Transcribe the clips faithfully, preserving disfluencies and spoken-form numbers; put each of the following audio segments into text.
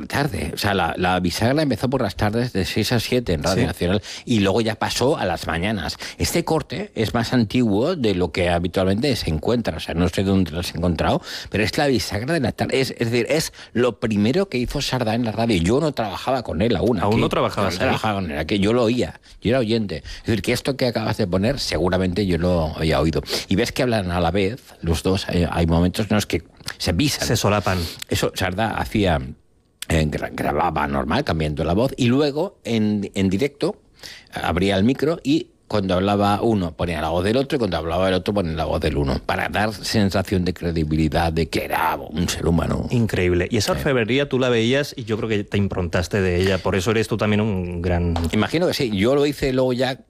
tarde. O sea, la, la bisagra empezó por las tardes de seis a siete en Radio sí. Nacional y luego ya pasó a las mañanas. Este corte es más antiguo de lo que habitualmente se encuentra. O sea, no sé dónde lo has encontrado, pero es la bisagra de la tarde. Es, es decir, es lo primero que hizo Sardá en la radio. Yo no trabajaba con él aún. ¿Aún aquí. no trabajabas? No trabajaba con él, aquí yo lo oía. Yo era oyente. Es decir, que esto que acabas de poner, seguramente yo lo había oído. Y ves que hablan a la vez, los dos. Hay, hay momentos en los que se pisan. Se solapan. Eso Sardá hacía, eh, grababa normal, cambiando la voz, y luego en, en directo abría el micro y cuando hablaba uno ponía la voz del otro y cuando hablaba el otro ponía la voz del uno, para dar sensación de credibilidad de que era un ser humano. Increíble. Y esa orfebrería tú la veías y yo creo que te improntaste de ella, por eso eres tú también un gran... Imagino que sí, yo lo hice luego ya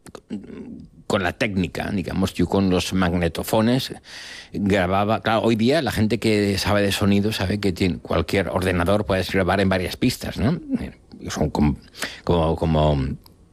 con la técnica, digamos, yo con los magnetofones grababa. Claro, hoy día la gente que sabe de sonido sabe que tiene, cualquier ordenador puedes grabar en varias pistas, ¿no? Son como... como, como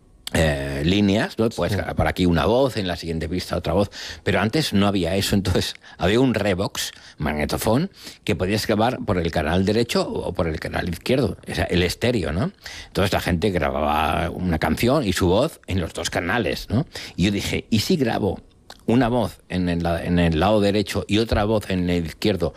Eh, líneas, ¿no? Pues sí. Por aquí una voz, en la siguiente pista otra voz, pero antes no había eso, entonces había un Revox, magnetofón, que podías grabar por el canal derecho o por el canal izquierdo, o sea, el estéreo, ¿no? Entonces la gente grababa una canción y su voz en los dos canales, ¿no? Y yo dije, ¿y si grabo una voz en el, en el lado derecho y otra voz en el izquierdo,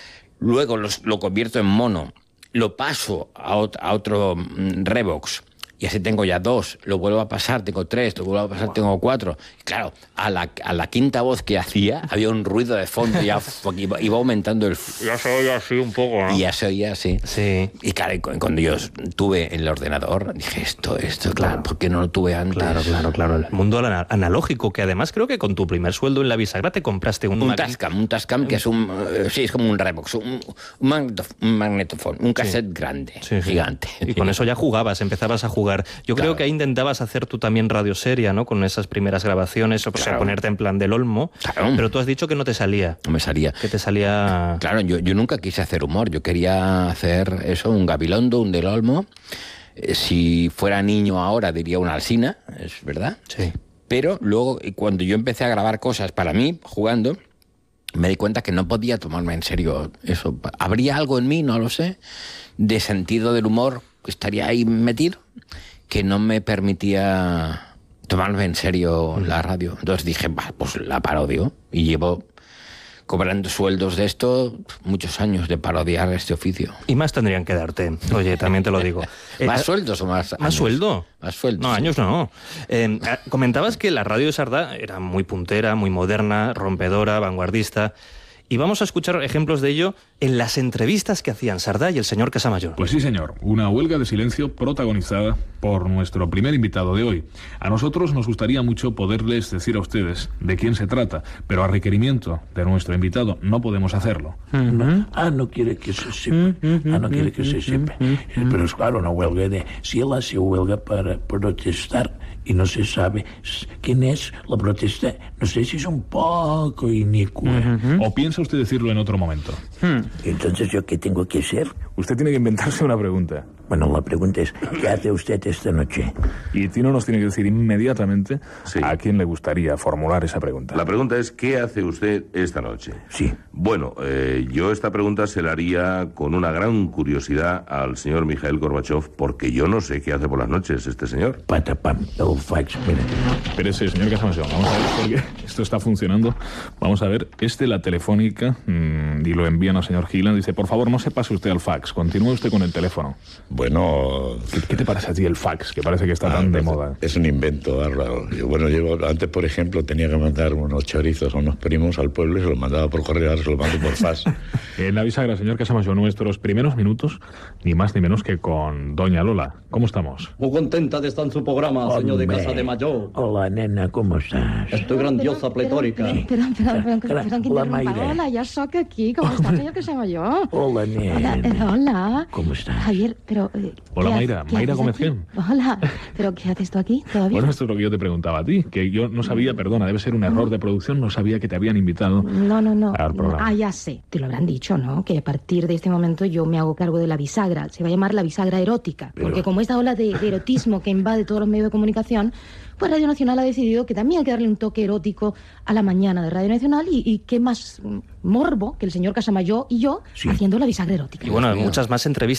luego los, lo convierto en mono, lo paso a, ot- a otro mm, Revox, y así tengo ya dos, lo vuelvo a pasar, tengo tres, lo vuelvo a pasar, tengo cuatro. Y claro, a la, a la quinta voz que hacía, había un ruido de fondo, ya iba, iba aumentando el... Ya se oía así un poco, ¿no? Y ya se oía así. Sí. Y claro, cuando yo tuve el ordenador, dije, esto, esto, claro, ¿por qué no lo tuve antes? Claro, claro, claro. El mundo ana- analógico, que además creo que con tu primer sueldo en la bisagra te compraste un... Un mag- Tascam, un Tascam que es un... Uh, sí, es como un Revox, un, un, magnetof- un magnetofón, un cassette sí. grande, sí, sí. gigante. Y con eso ya jugabas, empezabas a jugar. Yo claro. creo que ahí intentabas hacer tú también radio seria, ¿no? Con esas primeras grabaciones, o sea, claro. ponerte en plan del Olmo. Claro. Pero tú has dicho que no te salía. No me salía. Que te salía... Claro, yo, yo nunca quise hacer humor. Yo quería hacer eso, un Gabilondo, un del Olmo. Eh, si fuera niño ahora diría una Alsina, es verdad. Sí. Pero luego, cuando yo empecé a grabar cosas para mí, jugando, me di cuenta que no podía tomarme en serio eso. Habría algo en mí, no lo sé, de sentido del humor que estaría ahí metido, que no me permitía tomarme en serio la radio. Entonces dije, bah, pues la parodio. Y llevo cobrando sueldos de esto muchos años de parodiar este oficio. Y más tendrían que darte, oye, también te lo digo. ¿Más eh, sueldos o más años? ¿Más sueldo? Más sueldos. No, años no. Eh, comentabas que la radio de Sardá era muy puntera, muy moderna, rompedora, vanguardista. Y vamos a escuchar ejemplos de ello en las entrevistas que hacían Sardá y el señor Casamayor. Pues sí, señor. Una huelga de silencio protagonizada por nuestro primer invitado de hoy. A nosotros nos gustaría mucho poderles decir a ustedes de quién se trata, pero a requerimiento de nuestro invitado no podemos hacerlo. Uh-huh. No. Ah, no quiere que se sepa. Uh-huh. Ah, no quiere que se sepa. Uh-huh. Pero es claro, una huelga de... Si él hace huelga para protestar y no se sabe quién es la protesta, no sé si es un poco inicua. Uh-huh. ¿O piensa usted decirlo en otro momento? Hmm. Entonces, ¿yo qué tengo que hacer? Usted tiene que inventarse una pregunta. Bueno, la pregunta es, ¿qué hace usted esta noche? Y Tino nos tiene que decir inmediatamente sí. a quién le gustaría formular esa pregunta. La pregunta es, ¿qué hace usted esta noche? Sí. Bueno, eh, yo esta pregunta se la haría con una gran curiosidad al señor Mikhail Gorbachev, porque yo no sé qué hace por las noches este señor. Patapam, el fax, mira. Espérese, señor Casamayor, vamos a ver porque esto está funcionando. Vamos a ver, es de la telefónica mmm, y lo envían al señor Gilan. Dice, por favor, no se pase usted al fax, continúe usted con el teléfono. Bueno... ¿Qué, qué te parece a ti el fax, que parece que está ah, tan de moda? Es un invento, raro. Yo, bueno, yo antes, por ejemplo, tenía que mandar unos chorizos a unos primos al pueblo y se los mandaba por correo, ahora se los mando por fax. En la bisagra, señor Casamayor, nuestros primeros minutos, ni más ni menos que con doña Lola. ¿Cómo estamos? Muy contenta de estar en su programa, Hombre. señor de Casa de Mayor. Hola, nena, ¿cómo estás? Estoy grandiosa, pletórica. Espera, espera, espera, espera, que Hola, interrumpa. Mayra. Hola, ya soy aquí. ¿Cómo estás, señor Casamayor? Hola, nena. Hola, eh, hola. ¿Cómo estás? Javier, pero... Eh, Hola, ¿qué Mayra. ha- qué Mayra haces Gómez aquí? Gem. Hola. ¿Pero qué haces tú aquí? ¿Todo bien? Bueno, esto es lo que yo te preguntaba a ti, que yo no sabía, perdona, debe ser un error de producción, no sabía que te habían invitado No, no, no. al programa. Ah, ya sé. Te lo habrán dicho, ¿no? Que a partir de este momento yo me hago cargo de la bisagra. Se va a llamar la bisagra erótica. Pero- Porque como esta ola de, de erotismo que invade todos los medios de comunicación, pues Radio Nacional ha decidido que también hay que darle un toque erótico a la mañana de Radio Nacional y, y qué más mm, morbo que el señor Casamayor y yo Sí. haciendo la bisagra erótica. Y bueno, muchas más entrevistas